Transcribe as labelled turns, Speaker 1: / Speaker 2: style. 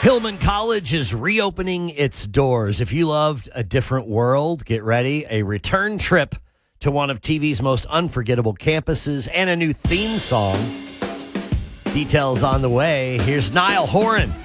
Speaker 1: Hillman College is reopening its doors. If you loved A Different World, get ready. A return trip to one of TV's most unforgettable campuses and a new theme song. Details on the way. Here's Niall Horan.